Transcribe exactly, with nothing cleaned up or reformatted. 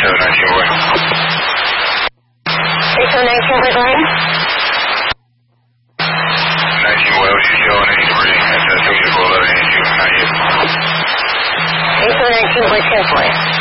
seven nineteen boy. eight seven nineteen boy, go ahead. nineteen boy, O G Joe, and he's reading. That's two, eleven, eighty-two, not yet. eight seven nineteen boy, ten four.